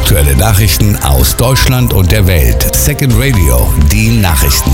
Aktuelle Nachrichten aus Deutschland und der Welt. Second Radio, die Nachrichten.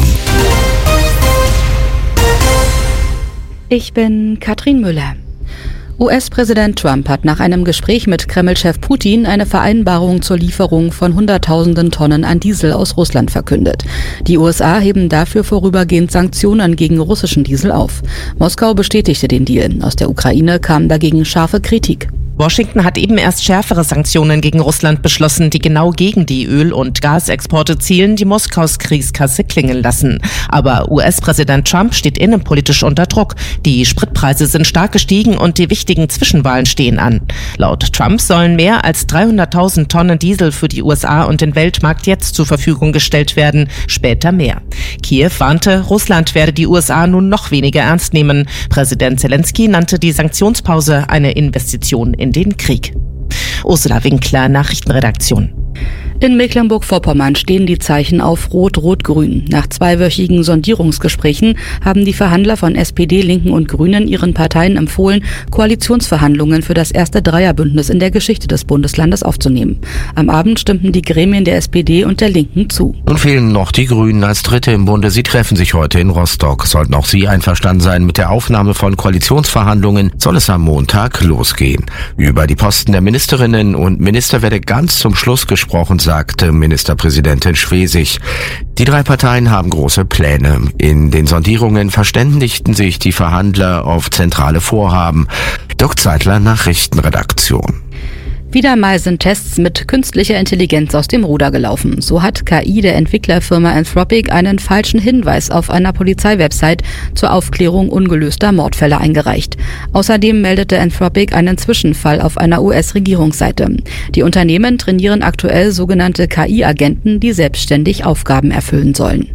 Ich bin Katrin Müller. US-Präsident Trump hat nach einem Gespräch mit Kreml-Chef Putin eine Vereinbarung zur Lieferung von Hunderttausenden Tonnen an Diesel aus Russland verkündet. Die USA heben dafür vorübergehend Sanktionen gegen russischen Diesel auf. Moskau bestätigte den Deal. Aus der Ukraine kam dagegen scharfe Kritik. Washington hat eben erst schärfere Sanktionen gegen Russland beschlossen, die genau gegen die Öl- und Gasexporte zielen, die Moskaus Kriegskasse klingen lassen. Aber US-Präsident Trump steht innenpolitisch unter Druck. Die Spritpreise sind stark gestiegen und die wichtigen Zwischenwahlen stehen an. Laut Trump sollen mehr als 300.000 Tonnen Diesel für die USA und den Weltmarkt jetzt zur Verfügung gestellt werden, später mehr. Kiew warnte, Russland werde die USA nun noch weniger ernst nehmen. Präsident Zelensky nannte die Sanktionspause eine Investition in den Krieg. Ursula Winkler, Nachrichtenredaktion. In Mecklenburg-Vorpommern stehen die Zeichen auf Rot-Rot-Grün. Nach zweiwöchigen Sondierungsgesprächen haben die Verhandler von SPD, Linken und Grünen ihren Parteien empfohlen, Koalitionsverhandlungen für das erste Dreierbündnis in der Geschichte des Bundeslandes aufzunehmen. Am Abend stimmten die Gremien der SPD und der Linken zu. Nun fehlen noch die Grünen als Dritte im Bunde. Sie treffen sich heute in Rostock. Sollten auch sie einverstanden sein mit der Aufnahme von Koalitionsverhandlungen, soll es am Montag losgehen. Über die Posten der Ministerinnen und Minister werde ganz zum Schluss gesprochen, sagte Ministerpräsidentin Schwesig. Die drei Parteien haben große Pläne. In den Sondierungen verständigten sich die Verhandler auf zentrale Vorhaben. Dirk Zeitler, Nachrichtenredaktion. Wieder mal sind Tests mit künstlicher Intelligenz aus dem Ruder gelaufen. So hat KI der Entwicklerfirma Anthropic einen falschen Hinweis auf einer Polizeiwebsite zur Aufklärung ungelöster Mordfälle eingereicht. Außerdem meldete Anthropic einen Zwischenfall auf einer US-Regierungsseite. Die Unternehmen trainieren aktuell sogenannte KI-Agenten, die selbstständig Aufgaben erfüllen sollen.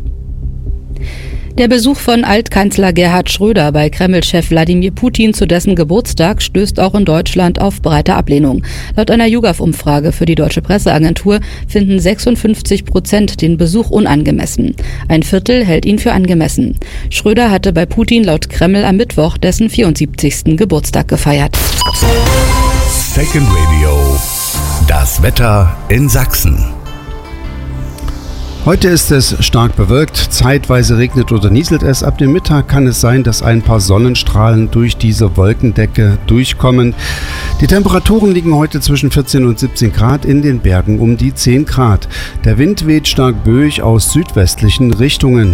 Der Besuch von Altkanzler Gerhard Schröder bei Kreml-Chef Wladimir Putin zu dessen Geburtstag stößt auch in Deutschland auf breite Ablehnung. Laut einer YouGov-Umfrage für die Deutsche Presseagentur finden 56% den Besuch unangemessen. Ein Viertel hält ihn für angemessen. Schröder hatte bei Putin laut Kreml am Mittwoch dessen 74. Geburtstag gefeiert. Second Radio, das Wetter in Sachsen. Heute ist es stark bewölkt, zeitweise regnet oder nieselt es. Ab dem Mittag kann es sein, dass ein paar Sonnenstrahlen durch diese Wolkendecke durchkommen. Die Temperaturen liegen heute zwischen 14 und 17 Grad, in den Bergen um die 10 Grad. Der Wind weht stark böig aus südwestlichen Richtungen.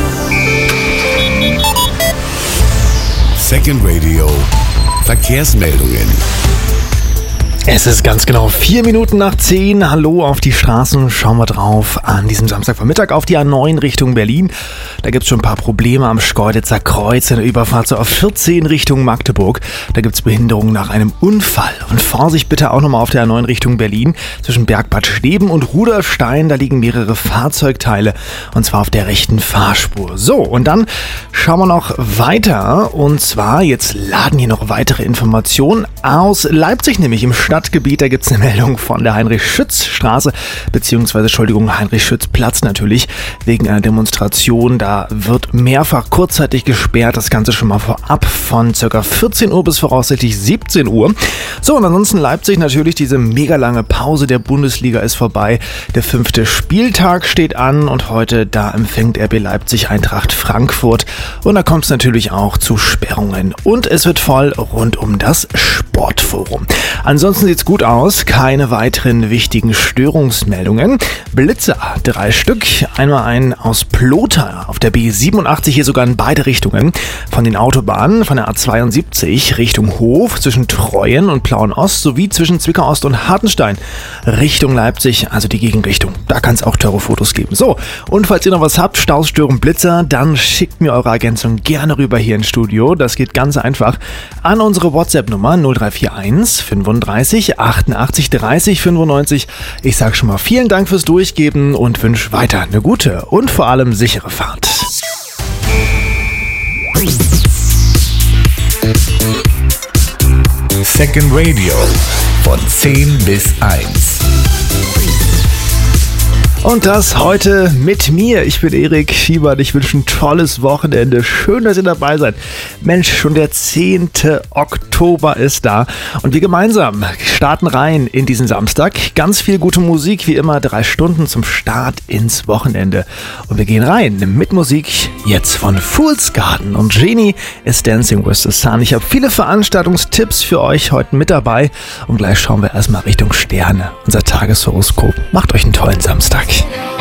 Second Radio, Verkehrsmeldungen. Es ist ganz genau 4 Minuten nach 10. Hallo auf die Straßen. Schauen wir drauf an diesem Samstagvormittag auf die A9 Richtung Berlin. Da gibt es schon ein paar Probleme am Schkeuditzer Kreuz in der Überfahrt zur A14 Richtung Magdeburg. Da gibt es Behinderungen nach einem Unfall. Und Vorsicht bitte auch nochmal auf der A9 Richtung Berlin. Zwischen Bergbad Steben und Ruderstein, da liegen mehrere Fahrzeugteile. Und zwar auf der rechten Fahrspur. So, und dann schauen wir noch weiter. Und zwar, jetzt laden hier noch weitere Informationen aus Leipzig, nämlich im Stadtgebiet. Da gibt es eine Meldung von der Heinrich-Schütz-Straße, beziehungsweise, Heinrich-Schütz-Platz natürlich, wegen einer Demonstration. Da wird mehrfach kurzzeitig gesperrt. Das Ganze schon mal vorab von ca. 14 Uhr bis voraussichtlich 17 Uhr. So, und ansonsten Leipzig natürlich, diese mega lange Pause der Bundesliga ist vorbei. Der 5. Spieltag steht an und heute, da empfängt RB Leipzig Eintracht Frankfurt. Und da kommt es natürlich auch zu Sperrungen. Und es wird voll rund um das Sportforum. Ansonsten sieht's gut aus, keine weiteren wichtigen Störungsmeldungen. Blitzer, 3 Stück, einmal ein aus Plotha auf der B87, hier sogar in beide Richtungen. Von den Autobahnen, von der A72 Richtung Hof, zwischen Treuen und Plauen-Ost, sowie zwischen Zwickau-Ost und Hartenstein Richtung Leipzig, also die Gegenrichtung. Da kann es auch teure Fotos geben. So, und falls ihr noch was habt, Staus, Störung, Blitzer, dann schickt mir eure Ergänzung gerne rüber hier ins Studio. Das geht ganz einfach an unsere WhatsApp-Nummer 0341 35 88 30 95. Ich sage schon mal vielen Dank fürs Durchgeben und wünsche weiter eine gute und vor allem sichere Fahrt. Second Radio von 10 bis 1. Und das heute mit mir. Ich bin Erik Schiebert. Ich wünsche ein tolles Wochenende. Schön, dass ihr dabei seid. Mensch, schon der 10. Oktober ist da. Und wir gemeinsam starten rein in diesen Samstag. Ganz viel gute Musik, wie immer 3 Stunden zum Start ins Wochenende. Und wir gehen rein mit Musik jetzt von Fool's Garden. Und Genie is Dancing with the Sun. Ich habe viele Veranstaltungstipps für euch heute mit dabei. Und gleich schauen wir erstmal Richtung Sterne. Unser Tageshoroskop. Macht euch einen tollen Samstag.